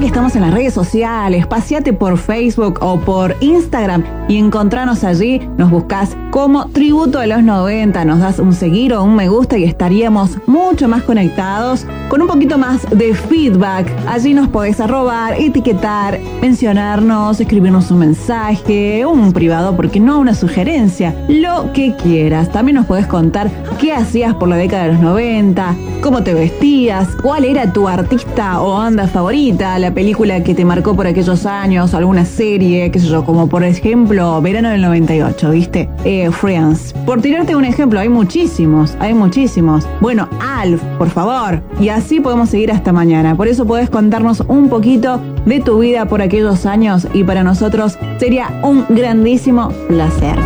que estamos en las redes sociales, paseate por Facebook o por Instagram y encontranos allí, nos buscás como Tributo de los 90, nos das un seguir o un me gusta y estaríamos mucho más conectados, con un poquito más de feedback. Allí nos podés arrobar, etiquetar, mencionarnos, escribirnos un mensaje, un privado, porque no una sugerencia, lo que quieras. También nos podés contar qué hacías por la década de los 90, cómo te vestías, cuál era tu artista o banda favorita, la película que te marcó por aquellos años, alguna serie, qué sé yo, como por ejemplo Verano del 98, ¿viste? Friends. Por tirarte un ejemplo, hay muchísimos. Bueno, Alf, por favor. Y así podemos seguir hasta mañana. Por eso podés contarnos un poquito de tu vida por aquellos años y para nosotros sería un grandísimo placer.